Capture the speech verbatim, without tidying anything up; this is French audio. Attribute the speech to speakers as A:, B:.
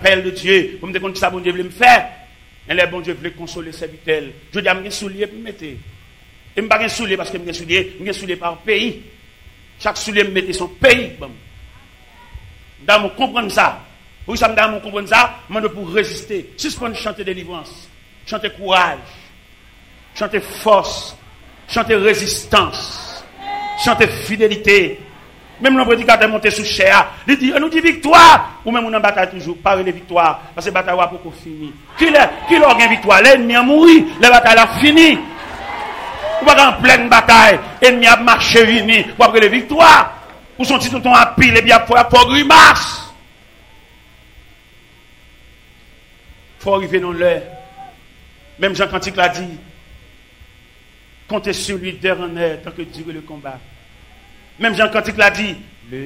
A: l'appel de Dieu, pour me dire que ça, bon Dieu voulait me faire. Et les bon Dieu voulait consoler ses serviteurs. Je dis à mes souliers pour me mettre. Et je ne pas un soulier parce que je soulier, je soulier par pays. Chaque soulier me mettait son pays. Dans mon comprendre ça. Pour ça, dans mon comprendre ça, je pour résister. Suspendre chanter délivrance, chanter courage, chanter force, chanter résistance, chanter fidélité. Même le prédicateur monté sous chair, il dit, on nous dit victoire, ou même on en bataille toujours, pas les victoires, parce que la bataille va pour finir. Qui l'a gagné victoire? L'ennemi a mouru, la bataille a fini. Ou pas en pleine bataille, l'ennemi a marché fini, pour après les victoires. Ou sont-ils tout le temps à pile, et bien pour pour grimace. Faut arriver dans l'heure. Même Jean Cantique l'a dit, comptez sur lui dernier tant que dure le combat. Même Jean Cantique l'a dit,